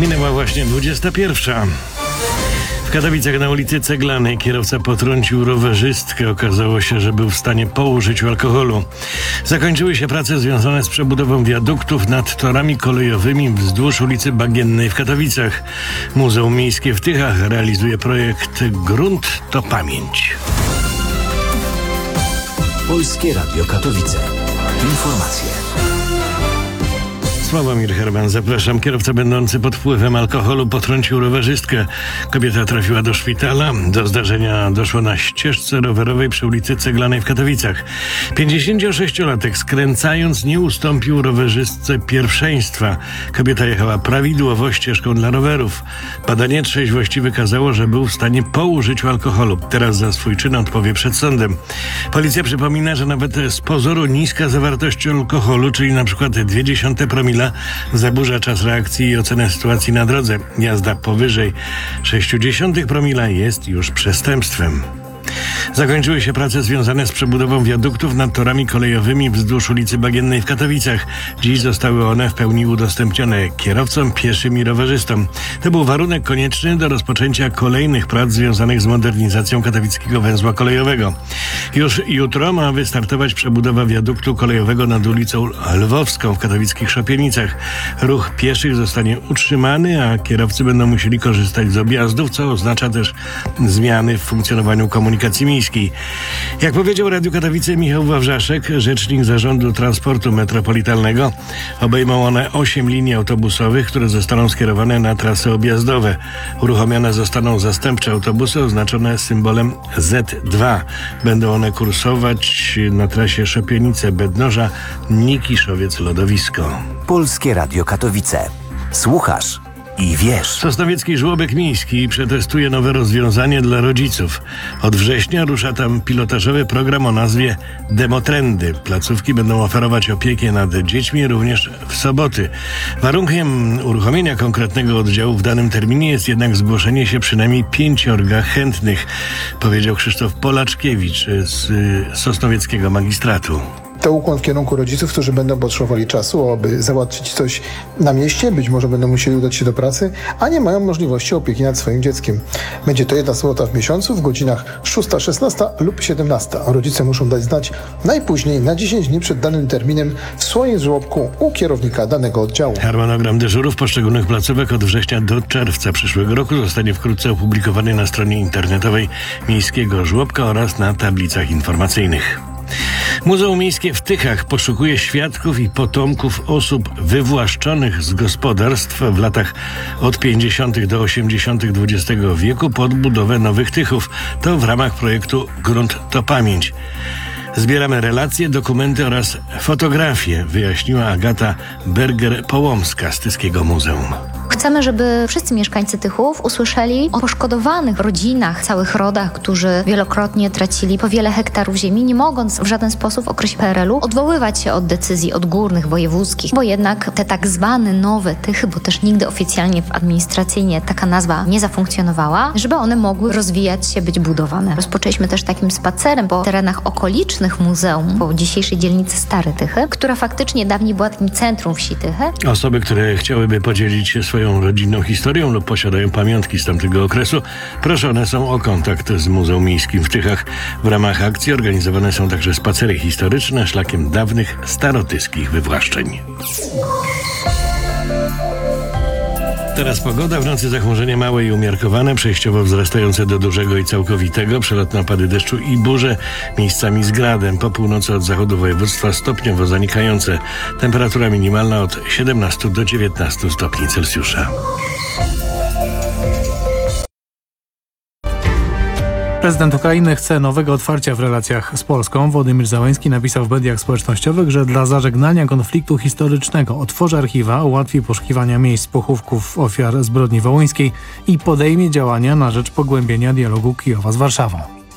Minęła właśnie 21. W Katowicach na ulicy Ceglanej kierowca potrącił rowerzystkę. Okazało się, że był w stanie po użyciu alkoholu. Zakończyły się prace związane z przebudową wiaduktów nad torami kolejowymi wzdłuż ulicy Bagiennej w Katowicach. Muzeum Miejskie w Tychach realizuje projekt Grunt to Pamięć. Polskie Radio Katowice. Informacje. Sławomir Herman, zapraszam. Kierowca będący pod wpływem alkoholu potrącił rowerzystkę. Kobieta trafiła do szpitala. Do zdarzenia doszło na ścieżce rowerowej przy ulicy Ceglanej w Katowicach. 56-latek skręcając nie ustąpił rowerzystce pierwszeństwa. Kobieta jechała prawidłowo ścieżką dla rowerów. Badanie trzeźwości wykazało, że był w stanie po użyciu alkoholu. Teraz za swój czyn odpowie przed sądem. Policja przypomina, że nawet z pozoru niska zawartość alkoholu, czyli na przykład 0,2 promila, zaburza czas reakcji i ocenę sytuacji na drodze. Jazda powyżej 0,6 promila jest już przestępstwem. Zakończyły się prace związane z przebudową wiaduktów nad torami kolejowymi wzdłuż ulicy Bagiennej w Katowicach. Dziś zostały one w pełni udostępnione kierowcom, pieszym i rowerzystom. To był warunek konieczny do rozpoczęcia kolejnych prac związanych z modernizacją katowickiego węzła kolejowego. Już jutro ma wystartować przebudowa wiaduktu kolejowego nad ulicą Lwowską w katowickich Szopienicach. Ruch pieszych zostanie utrzymany, a kierowcy będą musieli korzystać z objazdów, co oznacza też zmiany w funkcjonowaniu komunikacji miejskiej. Jak powiedział Radiu Katowice Michał Wawrzaszek, rzecznik Zarządu Transportu Metropolitalnego, obejmą one 8 linii autobusowych, które zostaną skierowane na trasy objazdowe. Uruchomione zostaną zastępcze autobusy oznaczone symbolem Z2. Będą one kursować na trasie Szopienice-Bednoża, Nikiszowiec-Lodowisko. Polskie Radio Katowice. Słuchasz i wiesz. Sosnowiecki Żłobek Miejski przetestuje nowe rozwiązanie dla rodziców. Od września rusza tam pilotażowy program o nazwie Demotrendy. Placówki będą oferować opiekę nad dziećmi również w soboty. Warunkiem uruchomienia konkretnego oddziału w danym terminie jest jednak zgłoszenie się przynajmniej 5 chętnych, powiedział Krzysztof Polaczkiewicz z Sosnowieckiego Magistratu. To ukłon w kierunku rodziców, którzy będą potrzebowali czasu, aby załatwić coś na mieście, być może będą musieli udać się do pracy, a nie mają możliwości opieki nad swoim dzieckiem. Będzie to 1 sobota w miesiącu w godzinach 6, 16 lub 17. Rodzice muszą dać znać najpóźniej na 10 dni przed danym terminem w swoim żłobku u kierownika danego oddziału. Harmonogram dyżurów poszczególnych placówek od września do czerwca przyszłego roku zostanie wkrótce opublikowany na stronie internetowej Miejskiego Żłobka oraz na tablicach informacyjnych. Muzeum Miejskie w Tychach poszukuje świadków i potomków osób wywłaszczonych z gospodarstw w latach od 50. do 80. XX wieku pod budowę Nowych Tychów. To w ramach projektu Grunt to Pamięć. Zbieramy relacje, dokumenty oraz fotografie, wyjaśniła Agata Berger-Połomska z Tyskiego Muzeum. Chcemy, żeby wszyscy mieszkańcy Tychów usłyszeli o poszkodowanych rodzinach, całych rodach, którzy wielokrotnie tracili po wiele hektarów ziemi, nie mogąc w żaden sposób w okresie PRL-u odwoływać się od decyzji odgórnych, wojewódzkich, bo jednak te tak zwane nowe Tychy, bo też nigdy oficjalnie administracyjnie taka nazwa nie zafunkcjonowała, żeby one mogły rozwijać się, być budowane. Rozpoczęliśmy też takim spacerem po terenach okolicznych muzeum, po dzisiejszej dzielnicy Stare Tychy, która faktycznie dawniej była takim centrum wsi Tychy. Osoby, które chciałyby podzielić się swoją rodzinną historią lub posiadają pamiątki z tamtego okresu, proszone są o kontakt z Muzeum Miejskim w Tychach. W ramach akcji organizowane są także spacery historyczne szlakiem dawnych starotyskich wywłaszczeń. Teraz pogoda. W nocy zachmurzenie małe i umiarkowane, przejściowo wzrastające do dużego i całkowitego, przelotne opady deszczu i burze, miejscami z gradem. Po północy od zachodu województwa stopniowo zanikające. Temperatura minimalna od 17 do 19 stopni Celsjusza. Prezydent Ukrainy chce nowego otwarcia w relacjach z Polską. Wołodymyr Zełenski napisał w mediach społecznościowych, że dla zażegnania konfliktu historycznego otworzy archiwa, ułatwi poszukiwania miejsc pochówków ofiar zbrodni wołyńskiej i podejmie działania na rzecz pogłębienia dialogu Kijowa z Warszawą.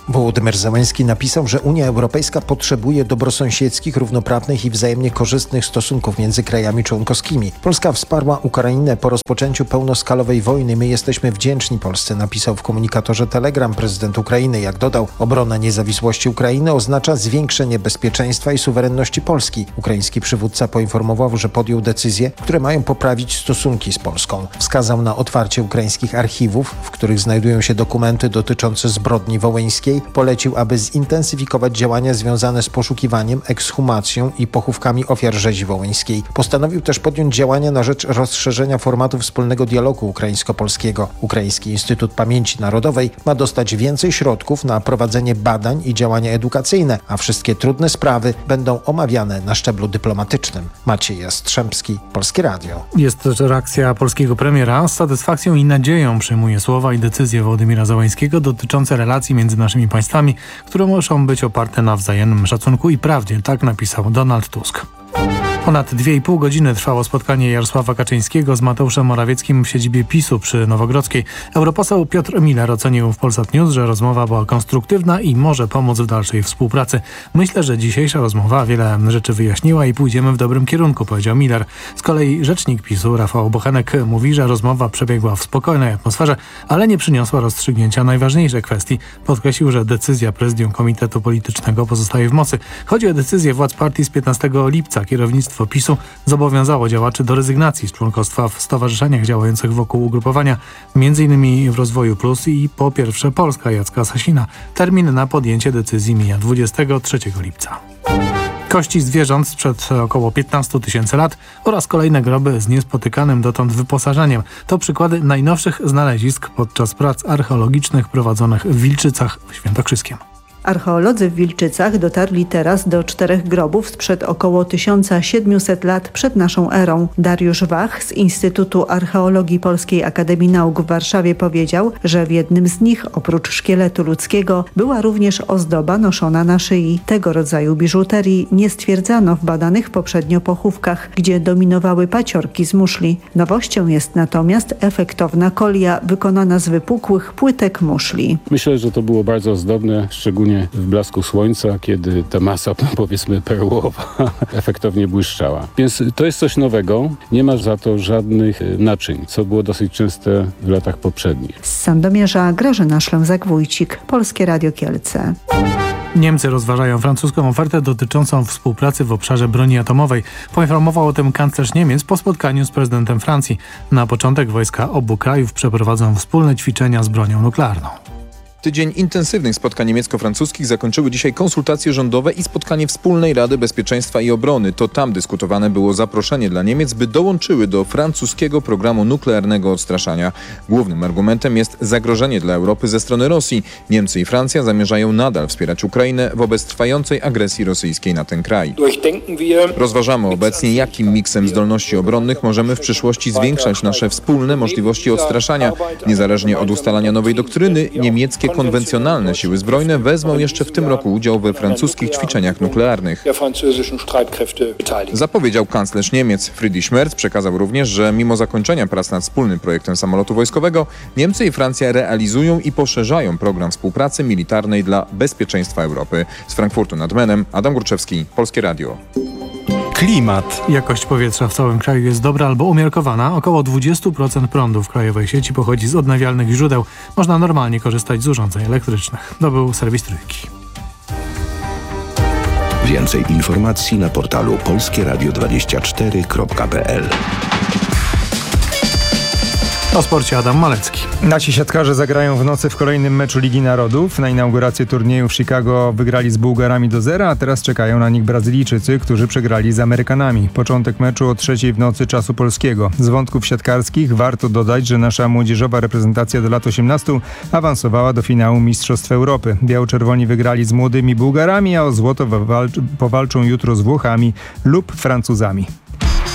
Wołodymyr Zełenski napisał, że Unia Europejska potrzebuje dobrosąsiedzkich, równoprawnych i wzajemnie korzystnych stosunków między krajami członkowskimi. Polska wsparła Ukrainę po rozpoczęciu pełnoskalowej wojny. My jesteśmy wdzięczni Polsce, napisał w komunikatorze Telegram prezydent Ukrainy. Jak dodał, obrona niezawisłości Ukrainy oznacza zwiększenie bezpieczeństwa i suwerenności Polski. Ukraiński przywódca poinformował, że podjął decyzje, które mają poprawić stosunki z Polską. Wskazał na otwarcie ukraińskich archiwów, w których znajdują się dokumenty dotyczące zbrodni wołyńskiej. Polecił, aby zintensyfikować działania związane z poszukiwaniem, ekshumacją i pochówkami ofiar rzezi wołyńskiej. Postanowił też podjąć działania na rzecz rozszerzenia formatu wspólnego dialogu ukraińsko-polskiego. Ukraiński Instytut Pamięci Narodowej ma dostać więcej środków na prowadzenie badań i działania edukacyjne, a wszystkie trudne sprawy będą omawiane na szczeblu dyplomatycznym. Maciej Jastrzębski, Polskie Radio. Jest też reakcja polskiego premiera. Z satysfakcją i nadzieją przyjmuje słowa i decyzje Wołodymyra Zełenskiego dotyczące relacji między naszymi państwami, które muszą być oparte na wzajemnym szacunku i prawdzie, tak napisał Donald Tusk. Ponad 2,5 godziny trwało spotkanie Jarosława Kaczyńskiego z Mateuszem Morawieckim w siedzibie PiS-u przy Nowogrodzkiej. Europoseł Piotr Miller ocenił w Polsat News, że rozmowa była konstruktywna i może pomóc w dalszej współpracy. Myślę, że dzisiejsza rozmowa wiele rzeczy wyjaśniła i pójdziemy w dobrym kierunku, powiedział Miller. Z kolei rzecznik PiS-u Rafał Bochenek mówi, że rozmowa przebiegła w spokojnej atmosferze, ale nie przyniosła rozstrzygnięcia najważniejszych kwestii. Podkreślił, że decyzja Prezydium Komitetu Politycznego pozostaje w mocy. Chodzi o decyzję władz partii z 15 lipca. Kierownictwo PiS-u zobowiązało działaczy do rezygnacji z członkostwa w stowarzyszeniach działających wokół ugrupowania, m.in. w Rozwoju Plus i Po Pierwsze Polska Jacka Sasina. Termin na podjęcie decyzji mija 23 lipca. Kości zwierząt sprzed około 15 000 lat oraz kolejne groby z niespotykanym dotąd wyposażeniem. To przykłady najnowszych znalezisk podczas prac archeologicznych prowadzonych w Wilczycach w Świętokrzyskiem. Archeolodzy w Wilczycach dotarli teraz do 4 grobów sprzed około 1700 lat przed naszą erą. Dariusz Wach z Instytutu Archeologii Polskiej Akademii Nauk w Warszawie powiedział, że w jednym z nich oprócz szkieletu ludzkiego była również ozdoba noszona na szyi. Tego rodzaju biżuterii nie stwierdzano w badanych poprzednio pochówkach, gdzie dominowały paciorki z muszli. Nowością jest natomiast efektowna kolia wykonana z wypukłych płytek muszli. Myślę, że to było bardzo ozdobne, szczególnie w blasku słońca, kiedy ta masa, powiedzmy perłowa, efektownie błyszczała. Więc to jest coś nowego. Nie ma za to żadnych naczyń, co było dosyć częste w latach poprzednich. Z Sandomierza Grażyna Szlęzak-Wójcik, Polskie Radio Kielce. Niemcy rozważają francuską ofertę dotyczącą współpracy w obszarze broni atomowej. Poinformował o tym kanclerz Niemiec po spotkaniu z prezydentem Francji. Na początek wojska obu krajów przeprowadzą wspólne ćwiczenia z bronią nuklearną. Tydzień intensywnych spotkań niemiecko-francuskich zakończyły dzisiaj konsultacje rządowe i spotkanie Wspólnej Rady Bezpieczeństwa i Obrony. To tam dyskutowane było zaproszenie dla Niemiec, by dołączyły do francuskiego programu nuklearnego odstraszania. Głównym argumentem jest zagrożenie dla Europy ze strony Rosji. Niemcy i Francja zamierzają nadal wspierać Ukrainę wobec trwającej agresji rosyjskiej na ten kraj. Rozważamy obecnie, jakim miksem zdolności obronnych możemy w przyszłości zwiększać nasze wspólne możliwości odstraszania. Niezależnie od ustalania nowej doktryny, niemieckie konwencjonalne siły zbrojne wezmą jeszcze w tym roku udział we francuskich ćwiczeniach nuklearnych. Zapowiedział kanclerz Niemiec. Friedrich Merz przekazał również, że mimo zakończenia prac nad wspólnym projektem samolotu wojskowego, Niemcy i Francja realizują i poszerzają program współpracy militarnej dla bezpieczeństwa Europy. Z Frankfurtu nad Menem, Adam Górczewski, Polskie Radio. Klimat. Jakość powietrza w całym kraju jest dobra albo umiarkowana. Około 20% prądu w krajowej sieci pochodzi z odnawialnych źródeł. Można normalnie korzystać z urządzeń elektrycznych. To był serwis Trójki. Więcej informacji na portalu polskieradio24.pl. O sporcie Adam Malecki. Nasi siatkarze zagrają w nocy w kolejnym meczu Ligi Narodów. Na inaugurację turnieju w Chicago wygrali z Bułgarami do 0, a teraz czekają na nich Brazylijczycy, którzy przegrali z Amerykanami. Początek meczu o 3:00 w nocy czasu polskiego. Z wątków siatkarskich warto dodać, że nasza młodzieżowa reprezentacja do lat 18 awansowała do finału Mistrzostw Europy. Biało-czerwoni wygrali z młodymi Bułgarami, a o złoto powalczą jutro z Włochami lub Francuzami.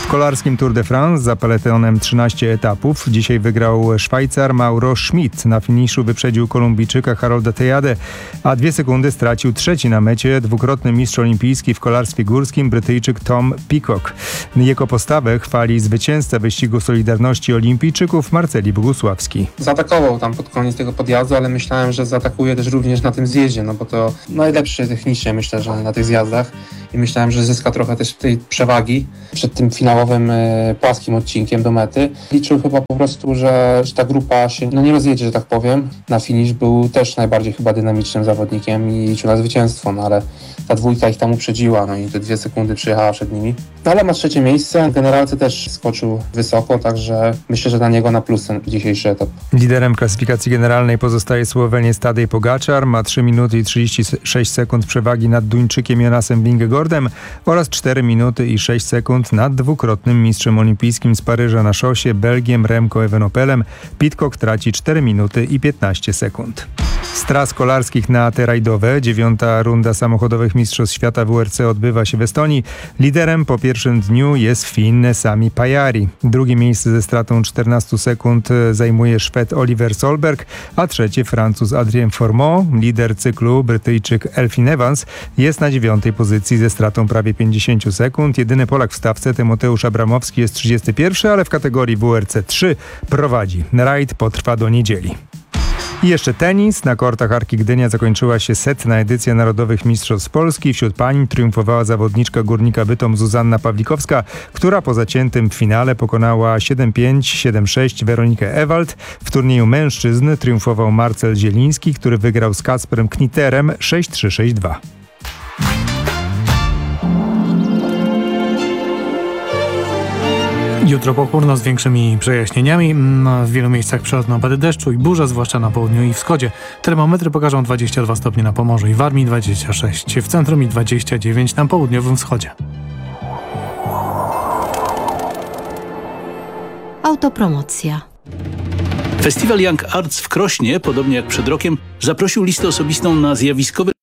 kolarskim Tour de France za peletonem 13 etapów. Dzisiaj wygrał Szwajcar Mauro Schmid. Na finiszu wyprzedził Kolumbijczyka Harolda Tejadę, a 2 sekundy stracił trzeci na mecie dwukrotny mistrz olimpijski w kolarstwie górskim Brytyjczyk Tom Peacock. Jego postawę chwali zwycięzca wyścigu Solidarności Olimpijczyków Marceli Bogusławski. Zaatakował tam pod koniec tego podjazdu, ale myślałem, że zaatakuje też również na tym zjeździe, no bo to najlepszy technicznie myślę, że na tych zjazdach i myślałem, że zyska trochę też tej przewagi przed tym finałowym płaskim odcinkiem do mety. Liczył chyba po prostu, że ta grupa się nie rozjedzie, że tak powiem. Na finish był też najbardziej chyba dynamicznym zawodnikiem i liczył na zwycięstwo, no ale ta dwójka ich tam uprzedziła, no i te 2 sekundy przyjechała przed nimi. No ale ma 3 miejsce, w generalce też skoczył wysoko, także myślę, że dla niego na plus ten dzisiejszy etap. Liderem klasyfikacji generalnej pozostaje Słoweniec Tadej Pogačar, ma 3 minuty i 36 sekund przewagi nad Duńczykiem Jonasem Vingegaardem oraz 4 minuty i 6 sekund nad dwukrotnym mistrzem olimpijskim z Paryża na szosie Belgiem Remco Evenepoelem. Pidcock traci 4 minuty i 15 sekund. Z tras kolarskich na te rajdowe 9. runda samochodowych Mistrzostw Świata WRC odbywa się w Estonii. Liderem po pierwszym dniu jest Fin Sami Pajari. Drugie miejsce ze stratą 14 sekund zajmuje Szwed Oliver Solberg, a trzecie Francuz Adrien Fourmont. Lider cyklu Brytyjczyk Elfyn Evans jest na 9. pozycji ze stratą prawie 50 sekund. Jedyny Polak w stawce Tymoteusz Abramowski jest 31, ale w kategorii WRC 3 prowadzi. Rajd potrwa do niedzieli. I jeszcze tenis. Na kortach Arki Gdynia zakończyła się 100. edycja Narodowych Mistrzostw Polski. Wśród pań triumfowała zawodniczka Górnika Bytom Zuzanna Pawlikowska, która po zaciętym finale pokonała 7-5, 7-6 Weronikę Ewald. W turnieju mężczyzn triumfował Marcel Zieliński, który wygrał z Kacprem Kniterem 6-3, 6-2. Jutro pochmurno z większymi przejaśnieniami. W wielu miejscach przelotne opady deszczu i burza, zwłaszcza na południu i wschodzie. Termometry pokażą 22 stopnie na Pomorzu i Warmii, 26 w centrum i 29 na południowym wschodzie. Autopromocja. Festiwal Young Arts w Krośnie, podobnie jak przed rokiem, zaprosił listę osobistą na zjawiskowy